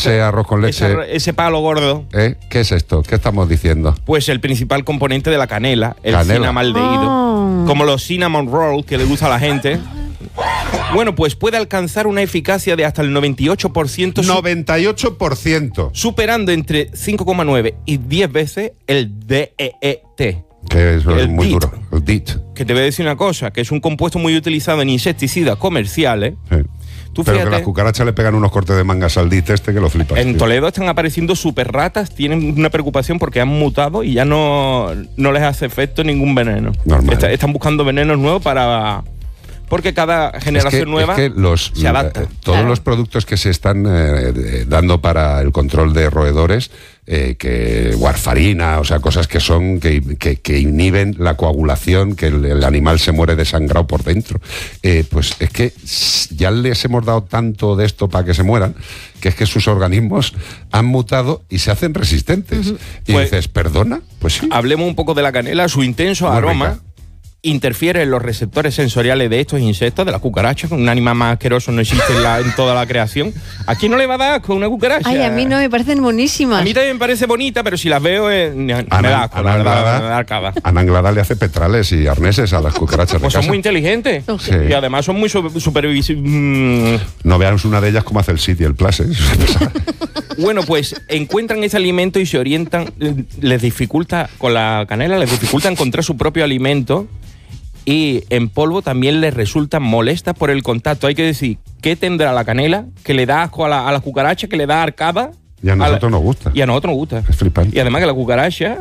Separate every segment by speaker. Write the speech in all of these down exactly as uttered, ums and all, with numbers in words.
Speaker 1: ese arroz con leche,
Speaker 2: ese, ese palo gordo.
Speaker 1: ¿Eh? ¿Qué es esto? ¿Qué estamos diciendo?
Speaker 2: Pues el principal componente de la canela, el
Speaker 1: Canela.
Speaker 2: cinamaldehído.
Speaker 3: Oh.
Speaker 2: Como los cinnamon roll que le gusta a la gente. Bueno, pues puede alcanzar una eficacia de hasta el noventa y ocho por ciento.
Speaker 1: noventa y ocho por ciento.
Speaker 2: Superando entre cinco coma nueve y diez veces el D E E T.
Speaker 1: Que eso es
Speaker 2: El
Speaker 1: muy
Speaker 2: D I T.
Speaker 1: duro. El D I T.
Speaker 2: Que te voy a decir una cosa, que es un compuesto muy utilizado en insecticidas comerciales.
Speaker 1: Sí.
Speaker 2: Tú
Speaker 1: Pero
Speaker 2: fíjate,
Speaker 1: que las cucarachas le pegan unos cortes de mangas al D I T este que lo flipas.
Speaker 2: en
Speaker 1: tío.
Speaker 2: Toledo están apareciendo super ratas, tienen una preocupación porque han mutado y ya no, no les hace efecto ningún veneno.
Speaker 1: Normal.
Speaker 2: Está- están buscando venenos nuevos para... Porque cada generación
Speaker 1: es que,
Speaker 2: nueva
Speaker 1: es que los,
Speaker 2: se adapta.
Speaker 1: eh, todos
Speaker 3: Claro.
Speaker 1: los productos que se están eh, eh, dando para el control de roedores, eh, que warfarina, o sea, cosas que son que, que, que inhiben la coagulación, que el, el animal se muere desangrado por dentro, eh, pues es que s- ya les hemos dado tanto de esto para que se mueran, que es que sus organismos han mutado y se hacen resistentes. Y
Speaker 2: Pues-
Speaker 1: dices, ¿perdona? Pues sí.
Speaker 2: Hablemos un poco de la canela. Su intenso
Speaker 1: Muy
Speaker 2: aroma
Speaker 1: rica.
Speaker 2: interfiere en los receptores sensoriales de estos insectos, de las cucarachas. Un animal más asqueroso no existe en, la- en toda la creación. ¿A quién no le va a dar asco una cucaracha?
Speaker 3: Ay, a mí no me parecen buenísimas.
Speaker 2: A mí también me parece bonita, pero si las veo eh, me da asco, la verdad, me da arcada.
Speaker 1: Ana Anglada le hace petrales y arneses a las cucarachas de
Speaker 2: Pues son
Speaker 1: casa.
Speaker 2: muy inteligentes.
Speaker 1: Sí.
Speaker 2: Y además son muy su- supervisi- mm.
Speaker 1: No veamos una de ellas como hace el City, el Plus, ¿eh?
Speaker 2: Bueno, pues encuentran ese alimento y se orientan, eh, les dificulta, con la canela, les dificulta encontrar su propio alimento y en polvo también les resultan molestas por el contacto. Hay que decir, ¿qué tendrá la canela? Que le da asco a la, a la cucaracha, que le da arcada.
Speaker 1: Y a nosotros
Speaker 2: la-
Speaker 1: nos gusta.
Speaker 2: Y a nosotros nos gusta.
Speaker 1: Es flipante.
Speaker 2: Y además que la cucaracha,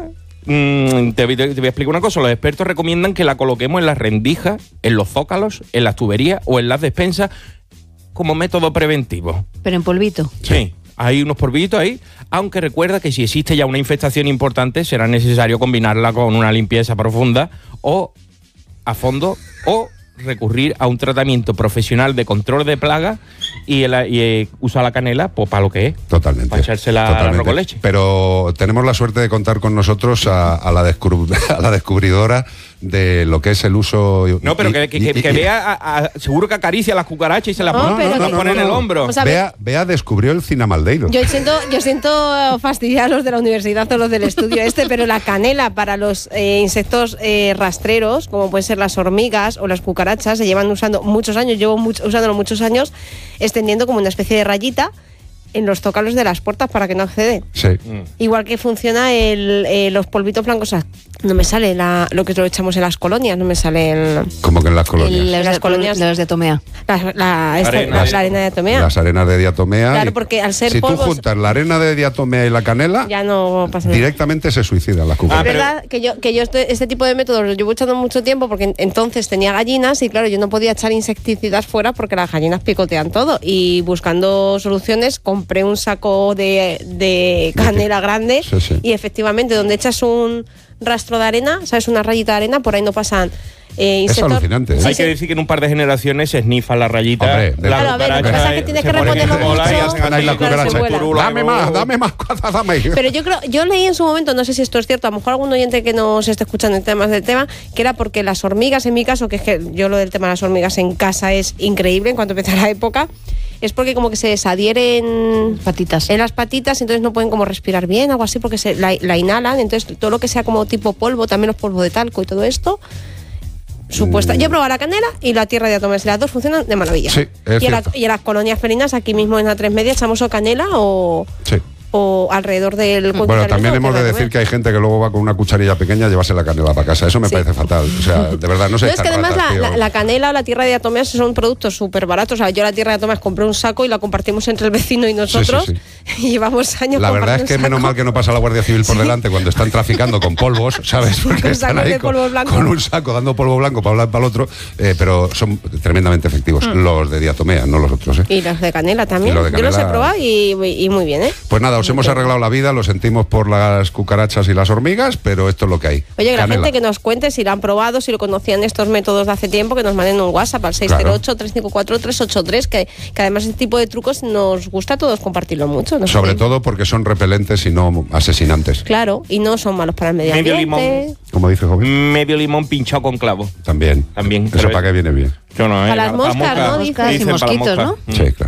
Speaker 2: mm, te, voy- te voy a explicar una cosa, los expertos recomiendan que la coloquemos en las rendijas, en los zócalos, en las tuberías o en las despensas como método preventivo.
Speaker 3: Pero en polvito.
Speaker 2: Sí. Hay unos polvitos ahí, aunque recuerda que si existe ya una infestación importante será necesario combinarla con una limpieza profunda o a fondo o recurrir a un tratamiento profesional de control de plagas y, el- y, eh, usar la canela pues, para lo que es.
Speaker 1: Totalmente.
Speaker 2: Para echársela al
Speaker 1: totalmente.
Speaker 2: arroz con leche.
Speaker 1: Pero tenemos la suerte de contar con nosotros a, a, la, descubr- a la descubridora de lo que es el uso.
Speaker 2: No, pero
Speaker 1: y-
Speaker 2: que, que-
Speaker 1: y-
Speaker 2: que
Speaker 1: y-
Speaker 2: vea, a- a- seguro que acaricia a las cucarachas y se las
Speaker 3: No,
Speaker 2: pone,
Speaker 3: pero
Speaker 2: las
Speaker 3: que-
Speaker 2: pone en el hombro.
Speaker 4: Vamos a ver.
Speaker 1: Bea, Bea descubrió el cinamaldehído.
Speaker 4: Yo siento, yo siento fastidiar a los de la universidad o los del estudio este, pero la canela para los eh, insectos eh, rastreros, como pueden ser las hormigas o las cucarachas, se llevan usando muchos años, llevo mucho, usándolo muchos años, extendiendo como una especie de rayita en los zócalos de las puertas para que no acceden.
Speaker 1: Sí.
Speaker 2: Mm.
Speaker 4: Igual que funciona el, eh, los polvitos blancos. O sea, no me sale la, lo que lo echamos en las colonias, no me sale el,
Speaker 1: Como que en las colonias.
Speaker 3: El- los,
Speaker 4: Las
Speaker 3: de,
Speaker 4: colonias-
Speaker 3: los de Tomea.
Speaker 4: la, la, esta-
Speaker 2: Arena
Speaker 4: la-
Speaker 2: de-
Speaker 4: la arena de atomea.
Speaker 1: Las arenas de diatomea.
Speaker 4: Claro,
Speaker 1: y-
Speaker 4: porque al ser
Speaker 1: si tú
Speaker 4: polvos-
Speaker 1: juntas la arena de diatomea y la canela,
Speaker 4: Ya no pasa nada.
Speaker 1: directamente se suicidan las
Speaker 2: Ah,
Speaker 4: Es
Speaker 1: cucarachas.
Speaker 2: pero-
Speaker 4: verdad que yo, que yo este, este tipo de métodos los llevo echando mucho tiempo porque en- entonces tenía gallinas y claro, yo no podía echar insecticidas fuera porque las gallinas picotean todo. Y buscando soluciones compré un saco de, de canela grande
Speaker 1: Sí, sí.
Speaker 4: y efectivamente donde echas un rastro de arena, ¿sabes? Una rayita de arena, por ahí no pasan eh,
Speaker 1: Es
Speaker 4: insectos.
Speaker 1: alucinante, ¿eh?
Speaker 4: Sí,
Speaker 2: Hay
Speaker 4: sí.
Speaker 2: que decir que en un par de generaciones se snifan la rayita.
Speaker 1: Hombre, de-
Speaker 4: Claro, a ver, lo que pasa es que tienes que reponerlo mucho.
Speaker 1: Están ahí las
Speaker 4: Claro, se
Speaker 1: cucarachas.
Speaker 4: vuela.
Speaker 1: Dame más, dame más, dame.
Speaker 4: Pero yo creo, yo leí en su momento, no sé si esto es cierto, a lo mejor algún oyente que nos esté escuchando en temas del tema, que era porque las hormigas, en mi caso, que es que yo lo del tema de las hormigas en casa es increíble en cuanto empieza la época, es porque como que se desadhieren
Speaker 3: Patitas.
Speaker 4: en las patitas, entonces no pueden como respirar bien, algo así, porque se la, la inhalan, entonces todo lo que sea como tipo polvo, también los polvos de talco y todo esto. Supuesta.
Speaker 1: Mm.
Speaker 4: Yo he probado la canela y la tierra de átomos. Las dos funcionan de maravilla.
Speaker 1: Sí, es
Speaker 4: y, en la-
Speaker 1: cierto.
Speaker 4: y en las colonias felinas, aquí mismo en la tres media, echamos o canela o,
Speaker 1: Sí.
Speaker 4: o alrededor del cuenco
Speaker 1: Bueno,
Speaker 4: de
Speaker 1: también
Speaker 4: alimento,
Speaker 1: hemos de
Speaker 4: tierra
Speaker 1: decir
Speaker 4: comer.
Speaker 1: que hay gente que luego va con una cucharilla pequeña a llevarse la canela para casa. Eso me
Speaker 4: Sí.
Speaker 1: parece fatal. O sea, de verdad, no sé.
Speaker 4: No, es que además la, la- la canela o la tierra de diatomeas son productos súper baratos. O sea, yo la tierra de diatomeas compré un saco y la compartimos entre el vecino y nosotros.
Speaker 1: sí.
Speaker 4: Y llevamos años
Speaker 1: La verdad es
Speaker 4: compartiendo
Speaker 1: que
Speaker 4: un
Speaker 1: menos
Speaker 4: saco.
Speaker 1: mal que no pasa la Guardia Civil por delante cuando están traficando con polvos, ¿sabes? Porque
Speaker 4: Con
Speaker 1: están
Speaker 4: sacos
Speaker 1: ahí
Speaker 4: de
Speaker 1: con,
Speaker 4: polvo blanco.
Speaker 1: con un saco dando polvo blanco para un lado y para el otro, eh, pero son tremendamente efectivos. Los de diatomea, no los otros, ¿eh?
Speaker 4: Y los de canela también.
Speaker 1: Y los de
Speaker 4: Yo los he
Speaker 1: canela-
Speaker 4: probado y, y muy bien, ¿eh?
Speaker 1: Pues nada, os hemos
Speaker 4: Ok.
Speaker 1: arreglado la vida, lo sentimos por las cucarachas y las hormigas, pero esto es lo que hay.
Speaker 4: Oye, que la
Speaker 1: Canela.
Speaker 4: gente que nos cuente si lo han probado, si lo conocían estos métodos de hace tiempo, que nos manden un WhatsApp al seis cero ocho, tres cinco cuatro, tres ocho tres, que, que además este tipo de trucos nos gusta a todos compartirlo mucho. ¿no?
Speaker 1: Sobre
Speaker 4: Sí.
Speaker 1: todo porque son repelentes y no asesinantes.
Speaker 4: Claro, y no son malos para el medio
Speaker 2: Medio
Speaker 4: ambiente.
Speaker 2: limón.
Speaker 1: Como dice joven.
Speaker 2: Medio limón pinchado con clavo.
Speaker 1: También.
Speaker 2: También,
Speaker 1: Eso
Speaker 2: pero-
Speaker 1: para qué viene bien.
Speaker 2: Yo no, ¿eh?
Speaker 4: A las
Speaker 2: Para
Speaker 4: moscas, ¿no?
Speaker 2: moscas.
Speaker 4: Dicen.
Speaker 2: Dicen
Speaker 3: Y
Speaker 2: para
Speaker 3: mosquitos,
Speaker 2: moscas.
Speaker 3: ¿no?
Speaker 2: Mm.
Speaker 1: Sí, claro.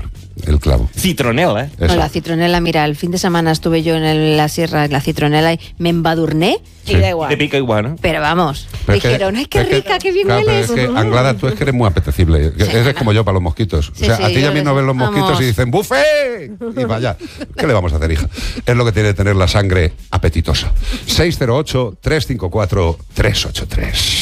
Speaker 1: el clavo.
Speaker 2: Citronela, ¿eh?
Speaker 1: Eso.
Speaker 3: No, la citronela, mira, el fin de semana estuve yo en el- la sierra, en la citronela, y me embadurné,
Speaker 4: Y da igual.
Speaker 2: Te pica igual, ¿no?
Speaker 3: pero vamos,
Speaker 1: Pero es que-
Speaker 3: dijeron, ¡ay, qué
Speaker 1: es que-
Speaker 3: rica, qué bien
Speaker 1: claro, pero
Speaker 3: hueles!
Speaker 1: es que, Anglada, tú es que eres muy apetecible.
Speaker 3: Sí,
Speaker 1: eres
Speaker 3: no.
Speaker 1: como yo para los mosquitos.
Speaker 3: Sí,
Speaker 1: o sea,
Speaker 3: sí,
Speaker 1: a ti y a
Speaker 3: yo
Speaker 1: mí
Speaker 3: lo
Speaker 1: no
Speaker 3: sé.
Speaker 1: ven los mosquitos
Speaker 3: Vamos.
Speaker 1: y dicen ¡buffet! Y vaya, ¿qué le vamos a hacer, hija? Es lo que tiene tener la sangre apetitosa. seis cero ocho, tres cinco cuatro, tres ocho tres.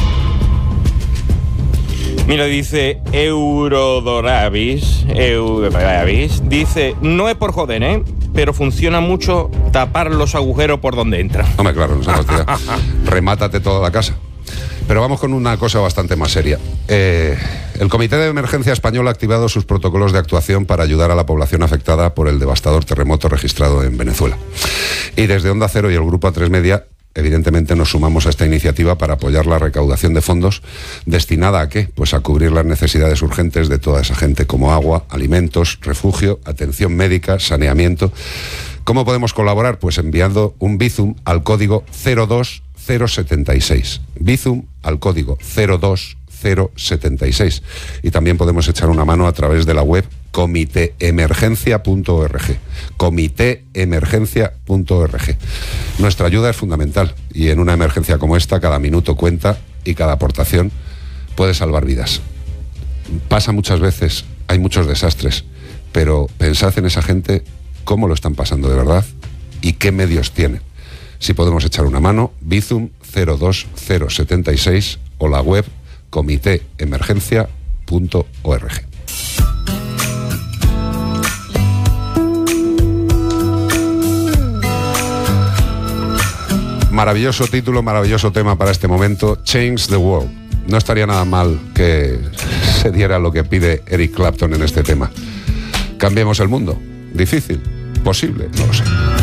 Speaker 2: Mira, dice Eurodoravis, Eurodoravis, dice, no es por joder, ¿eh? Pero funciona mucho tapar los agujeros por donde entra.
Speaker 1: Hombre, claro, no se nos tira. Remátate toda la casa. Pero vamos con una cosa bastante más seria. Eh, el Comité de Emergencia Español ha activado sus protocolos de actuación para ayudar a la población afectada por el devastador terremoto registrado en Venezuela. Y desde Onda Cero y el Grupo A tres Media, evidentemente nos sumamos a esta iniciativa para apoyar la recaudación de fondos destinada a ¿qué? Pues a cubrir las necesidades urgentes de toda esa gente, como agua, alimentos, refugio, atención médica, saneamiento. ¿Cómo podemos colaborar? Pues enviando un Bizum al código cero dos cero siete seis. Bizum al código cero dos cero siete seis. Y también podemos echar una mano a través de la web comité emergencia punto org. comité emergencia punto org. Nuestra ayuda es fundamental y en una emergencia como esta cada minuto cuenta y cada aportación puede salvar vidas. Pasa muchas veces, hay muchos desastres, pero pensad en esa gente, cómo lo están pasando de verdad y qué medios tienen. Si podemos echar una mano, Bizum cero dos cero siete seis o la web comité emergencia punto org. Maravilloso título, maravilloso tema para este momento, Change the World. No estaría nada mal que se diera lo que pide Eric Clapton en este tema. Cambiemos el mundo. ¿Difícil? ¿Posible? No lo sé.